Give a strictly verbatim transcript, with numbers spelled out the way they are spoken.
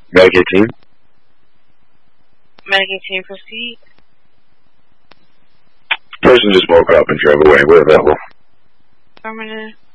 Medicaid team. Medicaid team, proceed. Person just woke up and drove away. We're available. Affirmative.